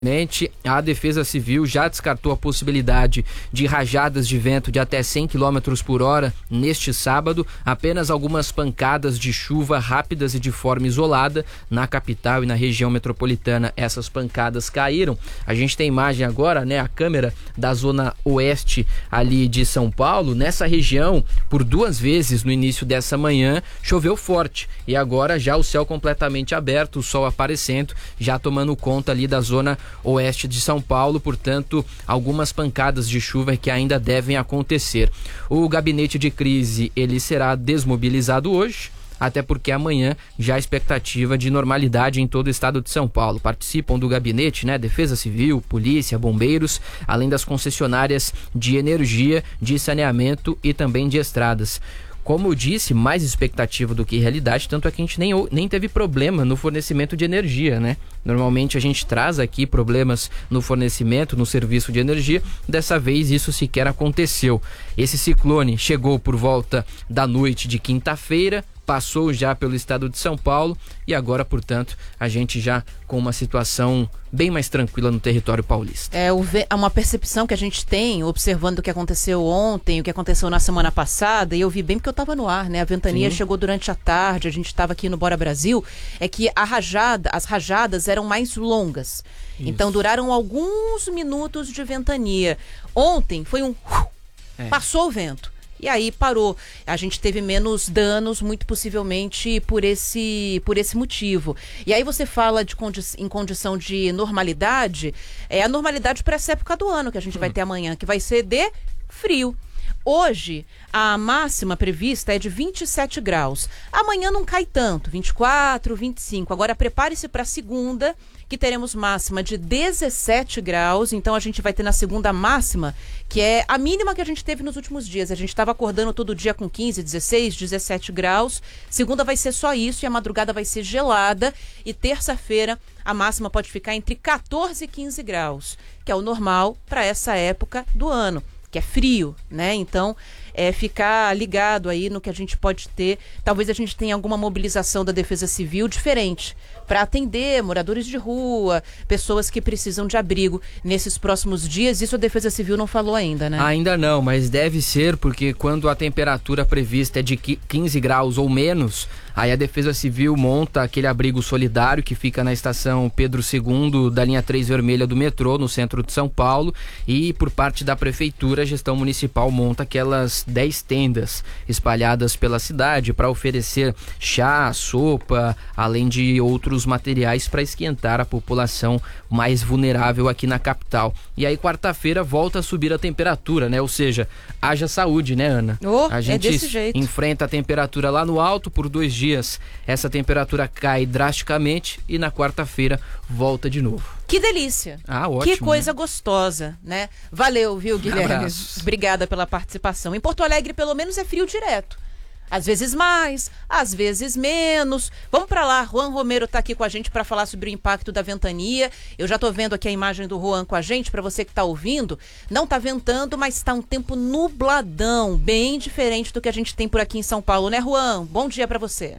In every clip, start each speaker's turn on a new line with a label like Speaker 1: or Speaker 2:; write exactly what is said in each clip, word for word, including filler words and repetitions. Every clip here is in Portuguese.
Speaker 1: A Defesa Civil já descartou a possibilidade de rajadas de vento de até cem quilômetros por hora neste sábado. Apenas algumas pancadas de chuva rápidas e de forma isolada na capital e na região metropolitana. Essas pancadas caíram. A gente tem imagem agora, né? A câmera da zona oeste ali de São Paulo. Nessa região, por duas vezes no início dessa manhã, choveu forte. E agora já o céu completamente aberto, o sol aparecendo, já tomando conta ali da zona oeste de São Paulo, portanto, algumas pancadas de chuva que ainda devem acontecer. O gabinete de crise, ele será desmobilizado hoje, até porque amanhã já há expectativa de normalidade em todo o estado de São Paulo. Participam do gabinete, né, Defesa Civil, Polícia, Bombeiros, além das concessionárias de energia, de saneamento e também de estradas. Como eu disse, mais expectativa do que realidade, tanto é que a gente nem, nem teve problema no fornecimento de energia, né? Normalmente a gente traz aqui problemas no fornecimento, no serviço de energia. Dessa vez isso sequer aconteceu. Esse ciclone chegou por volta da noite de quinta-feira, passou já pelo estado de São Paulo e agora, portanto, a gente já com uma situação bem mais tranquila no território paulista.
Speaker 2: É uma percepção que a gente tem, observando o que aconteceu ontem, o que aconteceu na semana passada, e eu vi bem porque eu estava no ar, né? A ventania Sim. chegou durante a tarde, a gente estava aqui no Bora Brasil, é que a rajada, as rajadas eram mais longas. Isso. Então duraram alguns minutos de ventania. Ontem foi um... É. Passou o vento. E aí parou. A gente teve menos danos, muito possivelmente por esse, por esse motivo. E aí você fala de condi- em condição de normalidade, é a normalidade para essa época do ano que a gente hum. vai ter amanhã, que vai ser de frio. Hoje, a máxima prevista é de vinte e sete graus. Amanhã não cai tanto, vinte e quatro, vinte e cinco. Agora prepare-se para a segunda, que teremos máxima de dezessete graus. Então a gente vai ter na segunda máxima, que é a mínima que a gente teve nos últimos dias. A gente estava acordando todo dia com quinze, dezesseis, dezessete graus. Segunda vai ser só isso e a madrugada vai ser gelada. E terça-feira a máxima pode ficar entre quatorze e quinze graus, que é o normal para essa época do ano, que é frio, né? Então, é ficar ligado aí no que a gente pode ter. Talvez a gente tenha alguma mobilização da Defesa Civil diferente para atender moradores de rua, pessoas que precisam de abrigo nesses próximos dias. Isso a Defesa Civil não falou ainda, né?
Speaker 1: Ainda não, mas deve ser, porque quando a temperatura prevista é de quinze graus ou menos, aí a Defesa Civil monta aquele abrigo solidário que fica na estação Pedro segundo da linha três vermelha do metrô, no centro de São Paulo, e por parte da Prefeitura, a gestão municipal monta aquelas dez tendas espalhadas pela cidade para oferecer chá, sopa, além de outros materiais para esquentar a população mais vulnerável aqui na capital. E aí quarta-feira volta a subir a temperatura, né? Ou seja, haja saúde, né, Ana?
Speaker 2: Oh,
Speaker 1: a gente
Speaker 2: é desse jeito.
Speaker 1: Enfrenta a temperatura lá no alto por dois dias. Essa temperatura cai drasticamente e na quarta-feira volta de novo.
Speaker 2: Que delícia.
Speaker 1: Ah, ótimo.
Speaker 2: Que coisa, né? Gostosa, né? Valeu, viu, Guilherme?
Speaker 1: Abraços.
Speaker 2: Obrigada pela participação. Em Porto Alegre, pelo menos, é frio direto. Às vezes mais, às vezes menos. Vamos para lá, Juan Romero está aqui com a gente para falar sobre o impacto da ventania. Eu já estou vendo aqui a imagem do Juan com a gente, para você que está ouvindo. Não está ventando, mas está um tempo nubladão, bem diferente do que a gente tem por aqui em São Paulo, né, Juan? Bom dia para você.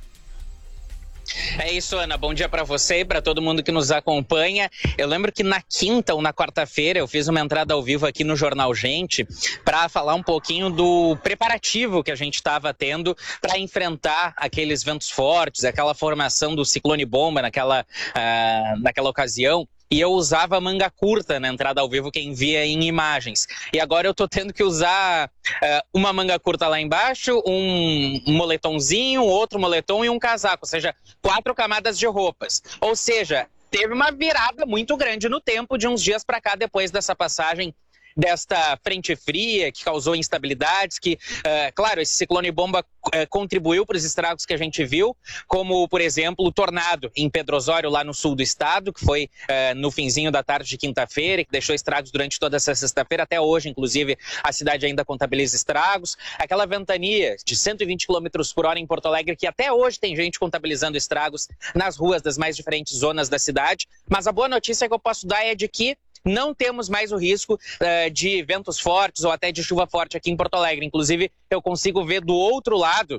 Speaker 3: É isso, Ana. Bom dia para você e para todo mundo que nos acompanha. Eu lembro que na quinta ou na quarta-feira eu fiz uma entrada ao vivo aqui no Jornal Gente para falar um pouquinho do preparativo que a gente estava tendo para enfrentar aqueles ventos fortes, aquela formação do ciclone bomba naquela, uh, naquela ocasião. E eu usava manga curta na entrada ao vivo, quem via em imagens. E agora eu tô tendo que usar uh, uma manga curta lá embaixo, um, um moletomzinho, outro moletom e um casaco. Ou seja, quatro camadas de roupas. Ou seja, teve uma virada muito grande no tempo de uns dias para cá, depois dessa passagem desta frente fria que causou instabilidades, que, uh, claro, esse ciclone bomba uh, contribuiu para os estragos que a gente viu, como, por exemplo, o tornado em Pedro Osório, lá no sul do estado, que foi uh, no finzinho da tarde de quinta-feira e que deixou estragos durante toda essa sexta-feira. Até hoje, inclusive, a cidade ainda contabiliza estragos. Aquela ventania de cento e vinte quilômetros por hora em Porto Alegre, que até hoje tem gente contabilizando estragos nas ruas das mais diferentes zonas da cidade. Mas a boa notícia que eu posso dar é de que não temos mais o risco uh, de ventos fortes ou até de chuva forte aqui em Porto Alegre. Inclusive, eu consigo ver do outro lado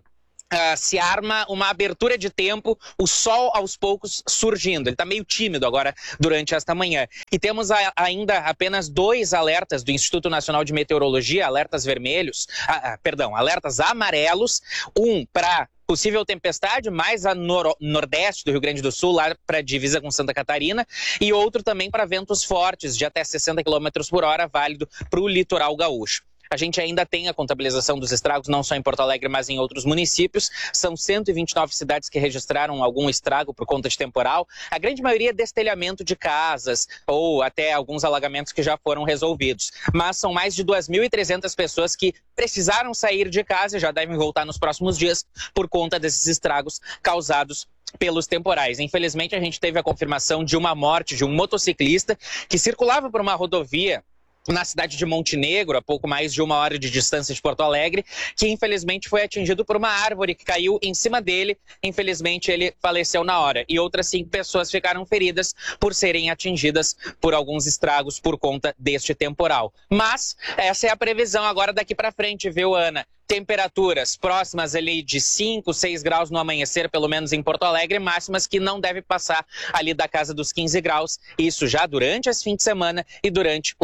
Speaker 3: Uh, se arma uma abertura de tempo, o sol aos poucos surgindo. Ele está meio tímido agora durante esta manhã. E temos a, ainda apenas dois alertas do Instituto Nacional de Meteorologia, alertas vermelhos, ah, ah, perdão, alertas amarelos, um para possível tempestade mais a nor nordeste do Rio Grande do Sul, lá para a divisa com Santa Catarina, e outro também para ventos fortes de até sessenta quilômetros por hora, válido para o litoral gaúcho. A gente ainda tem a contabilização dos estragos, não só em Porto Alegre, mas em outros municípios. São cento e vinte e nove cidades que registraram algum estrago por conta de temporal. A grande maioria é destelhamento de casas ou até alguns alagamentos que já foram resolvidos. Mas são mais de duas mil e trezentas pessoas que precisaram sair de casa e já devem voltar nos próximos dias por conta desses estragos causados pelos temporais. Infelizmente, a gente teve a confirmação de uma morte de um motociclista que circulava por uma rodovia na cidade de Montenegro, a pouco mais de uma hora de distância de Porto Alegre, que infelizmente foi atingido por uma árvore que caiu em cima dele. Infelizmente ele faleceu na hora. E outras cinco pessoas ficaram feridas por serem atingidas por alguns estragos por conta deste temporal. Mas essa é a previsão agora daqui para frente, viu, Ana? Temperaturas próximas ali de cinco, seis graus no amanhecer, pelo menos em Porto Alegre, máximas que não deve passar ali da casa dos quinze graus. Isso já durante esse fim de semana e durante o